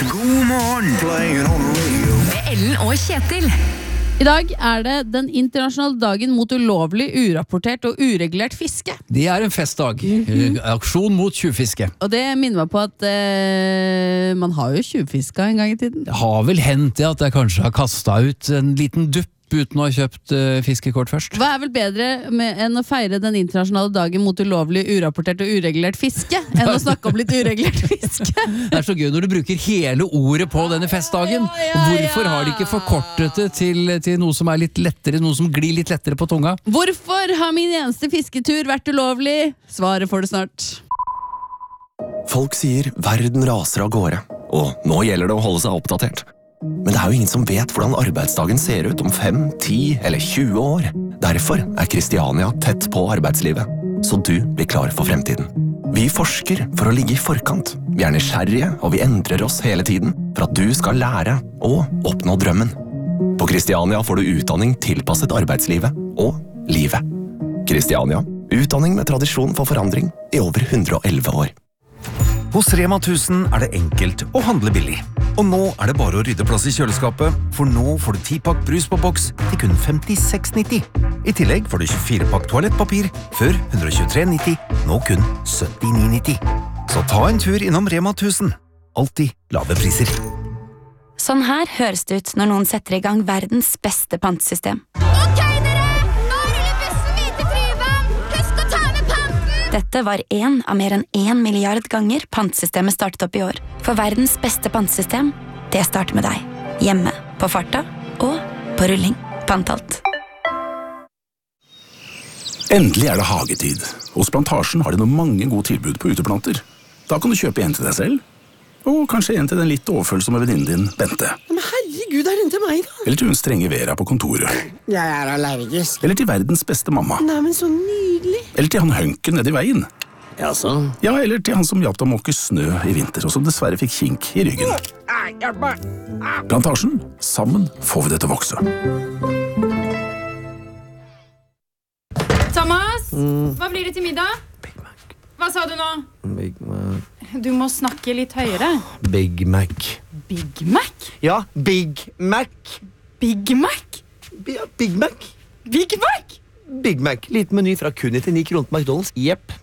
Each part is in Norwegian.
God morgen. Playing on the radio. Med Ellen og Kjetil. I dag det den internasjonale dagen mot ulovlig, urapportert og uregulert fiske. Det en festdag. Aksjon mot tjuvfiske. Og det minner meg på at man har jo tjuvfiska en gang i tiden. Det har vel hendt at jeg kanskje har kastet ut en liten dupp uten å ha kjøpt fiskekort først. Hva vel bedre enn å feire den internasjonale dagen mot ulovlig, urapportert og uregulert fiske, enn å snakke om litt uregulert fiske? Det så gøy når du bruker hele ordet på denne festdagen. Hvorfor har de ikke forkortet det til noe som litt lettere, noe som glir litt lettere på tunga? Hvorfor har min eneste fisketur vært ulovlig? Svaret får du snart. Folk sier verden raser av gårde, og nå gjelder det å holde seg oppdatert. Men det jo ingen som vet hvordan arbeidsdagen ser ut om 5, 10 eller 20 år. Derfor Kristiania tett på arbeidslivet, så du blir klar for fremtiden. Vi forsker for å ligge i forkant. Vi nysgjerrige, og vi endrer oss hele tiden for at du skal lære og oppnå drømmen. På Kristiania får du utdanning tilpasset arbeidslivet og livet. Kristiania, utdanning med tradisjon for forandring i over 111 år. Hos Rema 1000 det enkelt å handle billig. Og nå det bare å rydde plass i kjøleskapet, for nå får du 10-pakk brus på boks til kun 56,90. I tillegg får du 24-pakk toalettpapir, før 123,90, nå kun 79,90. Så ta en tur innom Rema 1000. Alltid lave priser. Sånn her høres det ut når noen setter i gang verdens beste pantesystem. Dette var en av mer enn 1 milliard ganger pantesystemet startet opp i år. For verdens beste pantesystem, det starter med deg. Hjemme, på farta og på rulling. Pantalt. Endelig det hagetid. Hos Plantasjen har de noen mange gode tilbud på uteplanter. Da kan du kjøpe en til deg selv, og kanskje en til den litt overfølsomme venninnen din, Bente. Men herregud, den til meg da? Eller til hun strenge Vera på kontoret. Jeg allergisk. Eller til verdens beste mamma. Nei, men så nydelig. Eller til han Hønken nede i veien. Jaså? Ja, eller til han som hjalp deg å måke snø i vinter, og som dessverre fikk kink i ryggen. Plantasjen, sammen får vi det til å vokse. Thomas, hva blir det til middag? Big Mac. Hva sa du nå? Big Mac. Du må snakke litt høyere. Big Mac. Big Mac? Ja, Big Mac. Big Mac? Ja, Big Mac. Big Mac? Big Mac, liten meny fra kun 99 kroner på McDonald's. Jepp.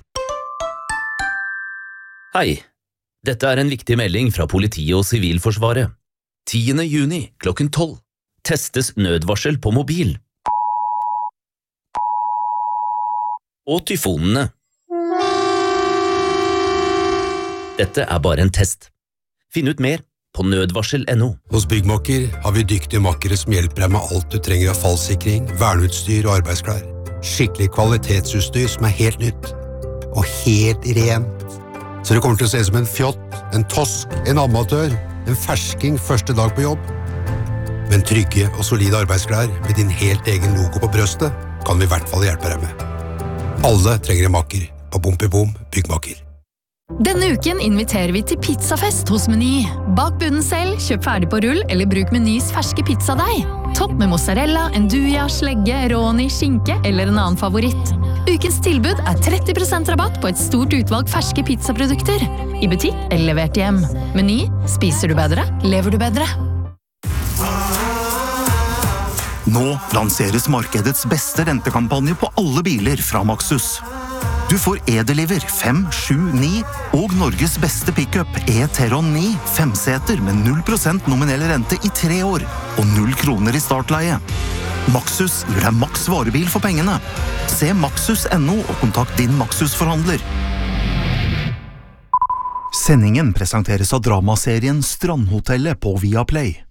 Hei, dette en viktig melding fra politiet og Sivilforsvaret. 10. juni klokken 12 testes nødvarsel på mobil. Og tyfonene. Dette bare en test. Finn ut mer på nødvarsel.no. Hos Byggmakker har vi dyktige makkere som hjelper deg med alt du trenger av fallsikring, verneutstyr og arbeidsklær. Skikkelig kvalitetsutstyr som helt nytt. Og helt rent. Så det kommer til å se som en fjott, en tosk, en amatør, en fersking første dag på jobb. Men trygge og solide arbeidsklær med din helt egen logo på brøstet kan vi I hvert fall hjelpe deg med. Alle trenger en makker på Bompibom Byggmakker. Denne uken inviterer vi til pizzafest hos Meny. Bak bunnen selv, kjøp ferdig på rull eller bruk Menys ferske pizzadeig. Topp med mozzarella, enduja, slegge, råni, skinke eller en annen favoritt. Ukens tilbud 30% rabatt på et stort utvalg ferske pizzaprodukter. I butikk eller levert hjem. Meny, spiser du bedre, lever du bedre. Nå lanseres markedets beste rentekampanje på alle biler fra Maxus. Du får E-Deliver 5, 7, 9 og Norges beste pickup E-Teron 9 5-seter med 0% nominell rente I 3 år og 0 kroner I startleie. Maxus gir deg maks varebil for pengene. Se Maxus.no og kontakt din Maxus-forhandler. Sendingen presenteres av dramaserien Strandhotellet på Viaplay.